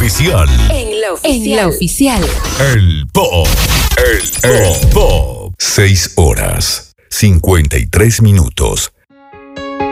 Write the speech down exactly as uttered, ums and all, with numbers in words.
oficial. En la oficial. En la oficial. El Pop. El, el Pop. Seis horas, cincuenta y tres minutos.